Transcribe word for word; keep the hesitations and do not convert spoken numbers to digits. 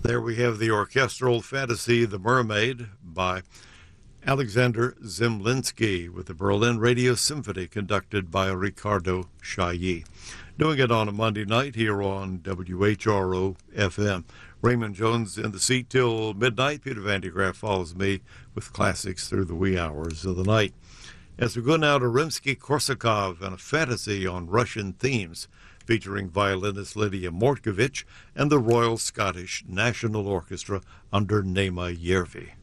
There we have the orchestral fantasy The Mermaid by Alexander Zemlinsky with the Berlin Radio Symphony conducted by Ricardo Chailly. Doing it on a Monday night here on W H R O F M. Raymond Jones in the seat till midnight. Peter Van de Graaff follows me with classics through the wee hours of the night. As we go now to Rimsky-Korsakov and a fantasy on Russian themes, featuring violinist Lydia Mortkovich and the Royal Scottish National Orchestra under Nema Järvi.